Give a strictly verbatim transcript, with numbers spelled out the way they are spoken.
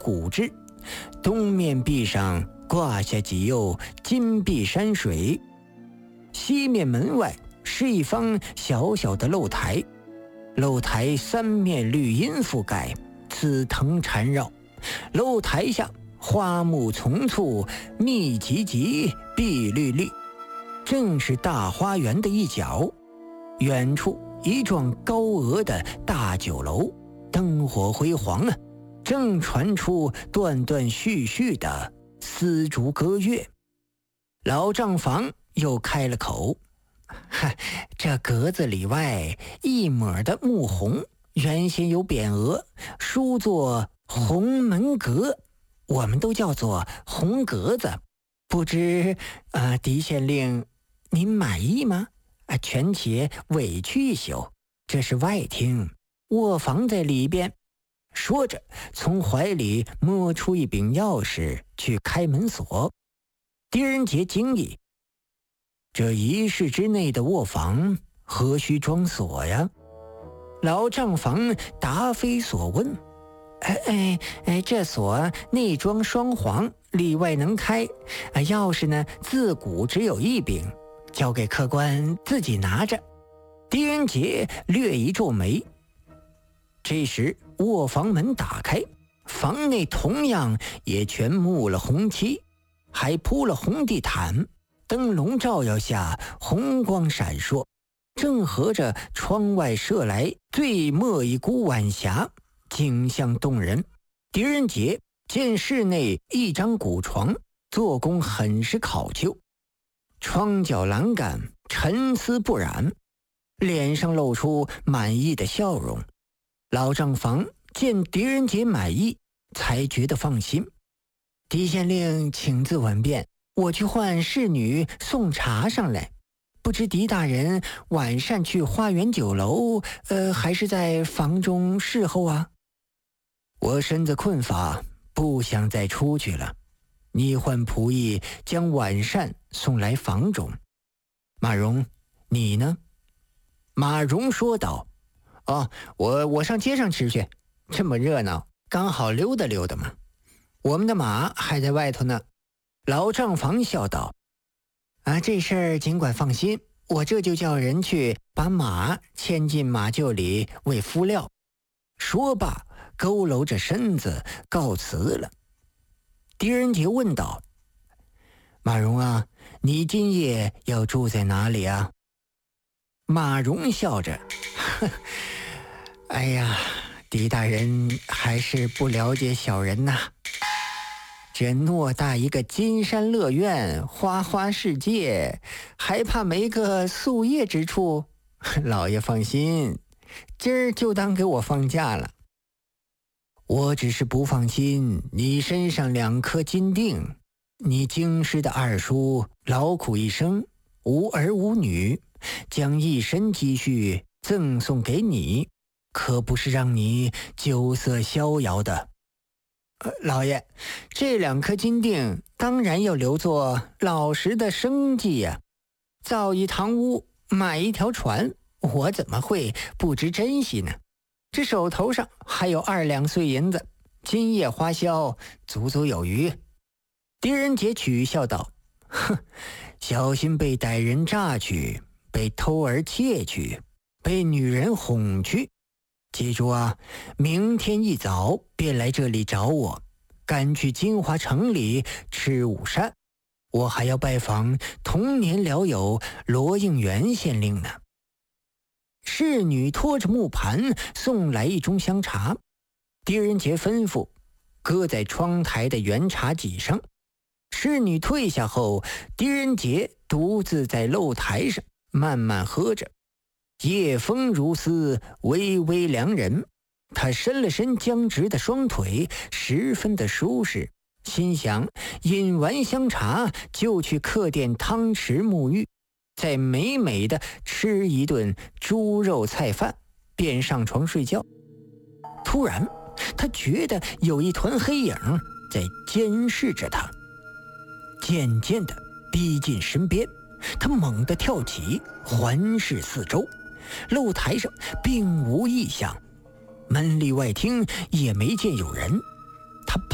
古制，东面壁上挂下几右金碧山水，西面门外是一方小小的露台，露台三面绿荫覆盖，紫藤缠绕，露台下花木丛簇，密集集，碧绿绿，正是大花园的一角。远处一幢高额的大酒楼，灯火辉煌啊，正传出断断续续的丝竹歌乐。老账房又开了口：这格子里外一抹的木红，原先有匾额，书作红门阁，我们都叫做红格子。不知啊、呃，狄县令您满意吗？啊，权且委屈一宿，这是外厅，卧房在里边。说着，从怀里摸出一柄钥匙去开门锁。狄仁杰惊异，这一室之内的卧房何须装锁呀？老账房答非所问。哎哎哎，这锁内装双簧，里外能开。啊，钥匙呢，自古只有一柄，交给客官自己拿着。狄仁杰略一皱眉。这时卧房门打开，房内同样也全幕了红漆，还铺了红地毯，灯笼照耀下红光闪烁，正合着窗外射来最末一股晚霞，景象动人。狄仁杰见室内一张古床，做工很是考究，窗角栏杆沉丝不染，脸上露出满意的笑容。老账房见狄仁杰满意，才觉得放心。狄县令请自稳便，我去唤侍女送茶上来。不知狄大人晚上去花园酒楼，呃，还是在房中侍候啊？我身子困乏，不想再出去了。你唤仆役将晚膳送来房中。马荣，你呢？马荣说道：哦，我我上街上吃去，这么热闹，刚好溜达溜达嘛。我们的马还在外头呢。老账房笑道：啊，这事儿尽管放心，我这就叫人去把马牵进马厩里喂敷料。说罢，佝偻着身子告辞了。狄仁杰问道：马荣啊，你今夜要住在哪里啊？马荣笑着：哎呀，狄大人还是不了解小人呐。这偌大一个金山乐苑，花花世界，还怕没个宿业之处？老爷放心，今儿就当给我放假了。我只是不放心你身上两颗金锭，你京师的二叔劳苦一生，无儿无女，将一身积蓄赠送给你，可不是让你酒色逍遥的。呃，老爷，这两颗金锭当然要留作老实的生计呀、啊。造一堂屋，买一条船，我怎么会不知珍惜呢？这手头上还有二两碎银子，今夜花销足足有余。狄仁杰取笑道：哼，小心被歹人榨去，被偷儿窃去，被女人哄去。记住啊，明天一早便来这里找我，赶去金华城里吃午膳。我还要拜访童年老友罗应元县令呢。侍女拖着木盘送来一盅香茶，狄仁杰吩咐搁在窗台的圆茶几上。侍女退下后，狄仁杰独自在露台上慢慢喝着。夜风如丝，微微凉人。他伸了伸僵直的双腿，十分的舒适，心想饮完香茶就去客店汤池沐浴，再美美的吃一顿猪肉菜饭，便上床睡觉。突然他觉得有一团黑影在监视着他，渐渐地逼近身边。他猛地跳起，环视四周，露台上并无异象，门里外厅也没见有人。他